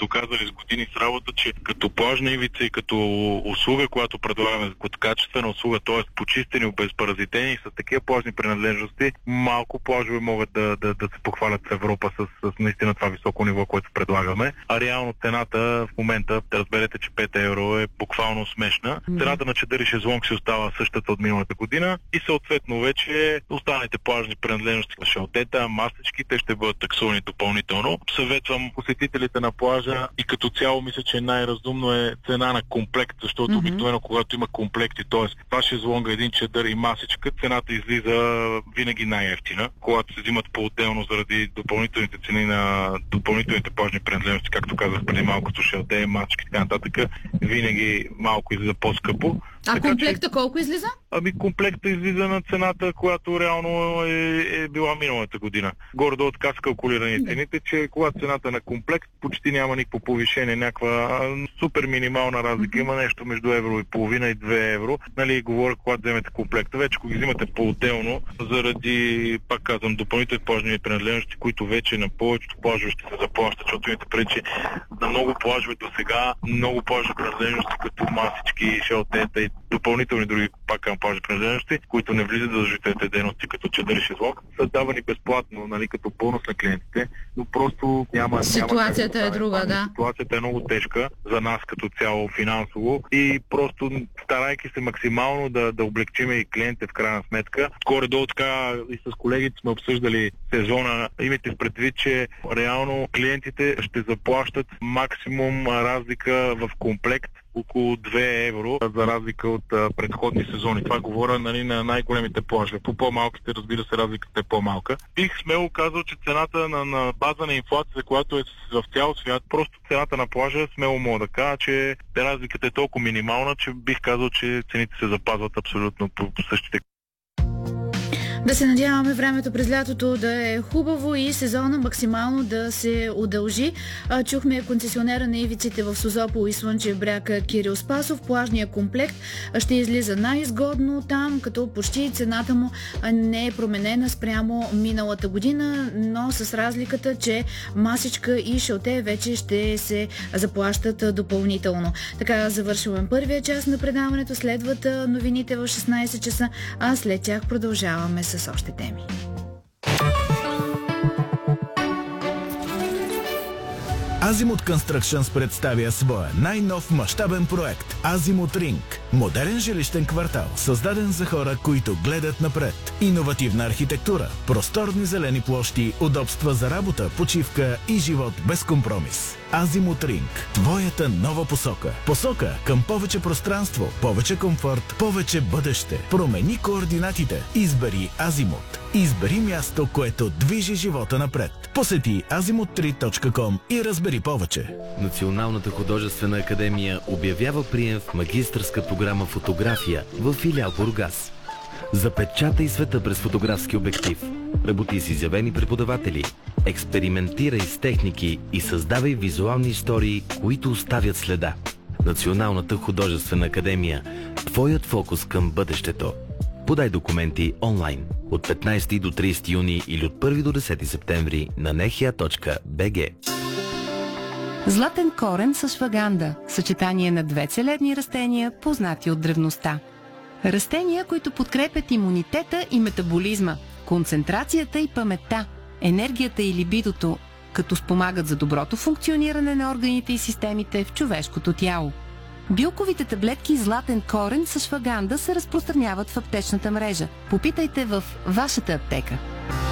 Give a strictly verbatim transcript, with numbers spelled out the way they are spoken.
доказали с години с работа, че като плажна ивица и като услуга, която предлагаме, като качествена услуга, т.е. почистени, обезпаразитени с такива плажни принадлежности, малко плажове могат да, да, да се похвалят в Европа с, с наистина това високо ниво, което предлагаме. А реално цената в момента, да разберете, че пет евро е буквално смешна. Mm-hmm. Цената на чадър и шезлонг си остава същата от миналата година и съответно вече останалите плажни принадлежности на шалтета, масичките ще бъдат таксувани допълнително. Съветвам посетителите на плажа и като цяло мисля, че най-разумно е цена на комплект, защото mm-hmm. обикновено когато има комплекти, т.е. два шезлонга, един чадър и масичка, цената излиза винаги най-евтина. Когато се взимат по-отделно заради допълнителните цени на допълнителните плажни принадлежности, както казах преди малко, шелте, масички и така нататък, винаги малко излиза по-скъпо. А така, комплекта че... колко излиза? Ами комплекта излиза на цената, която реално е, е била миналата година. Горе-долу така са калкулирани цените, че когато цената на комплект почти няма никакво повишение, някаква супер минимална разлика, има нещо между евро и половина и две евро. Нали, говоря, когато вземете комплекта. Вече, ако ги взимате по-отделно, заради, пак казвам, допълнителни плажни принадлежности, които вече на повечето плажове ще се заплащат, защото имате преди, че на много плажове до сега, много плажни принадлежности, като масички, шелтета и допълнителни други пак към плажни принадлежности, които не влизат за жителите дейности като чадър и шезлонг, са давани безплатно, нали, като бонус на клиентите, но просто няма... Ситуацията няма е друга, да. Ситуацията е много тежка за нас като цяло финансово и просто старайки се максимално да, да облегчиме и клиентите в крайна сметка. Горе-долу така и с колегите сме обсъждали сезона. Имайте предвид, че реално клиентите ще заплащат максимум разлика в комплект около две евро, за разлика от а, предходни сезони. Това говоря, нали, на най-големите плажове. По по-малките, разбира се, разликата е по-малка. Бих смело казал, че цената на, на база на инфлация, която е в цял свят, просто цената на плажа, смело мога да кажа, че разликата е толкова минимална, че бих казал, че цените се запазват абсолютно по, по същите. Да се надяваме времето през лятото да е хубаво и сезона максимално да се удължи. А, чухме концесионера на ивиците в Созопол и Слънчев бряг Кирил Спасов. Плажния комплект ще излиза най-изгодно там, като почти цената му не е променена спрямо миналата година, но с разликата, че масичка и шалте вече ще се заплащат допълнително. Така завършваме първия част на предаването. Следват новините в шестнайсет часа, а след тях продължаваме с още теми. Азимут Constructions представя своя най-нов мащабен проект Азимут Ринг. Модерен жилищен квартал, създаден за хора, които гледат напред. Иновативна архитектура, просторни зелени площи, удобства за работа, почивка и живот без компромис. Азимут Ринг. Твоята нова посока. Посока към повече пространство, повече комфорт, повече бъдеще. Промени координатите. Избери Азимут. Избери място, което движи живота напред. Посети азимут три точка ком и разбери повече. Националната художествена академия обявява прием в магистърска програма фотография в филиал Бургас. Запечатай света през фотографски обектив. Работи с изявени преподаватели. Експериментирай с техники и създавай визуални истории, които оставят следа. Националната художествена академия. Твоят фокус към бъдещето. Подай документи онлайн от петнайсети до трийсети юни или от първи до десети септември на нехия точка би джи. Златен корен с шваганда – съчетание на две целебни растения, познати от древността. Растения, които подкрепят имунитета и метаболизма, концентрацията и паметта, енергията и либидото, като спомагат за доброто функциониране на органите и системите в човешкото тяло. Билковите таблетки Златен корен с шваганда се разпространяват в аптечната мрежа. Попитайте в вашата аптека.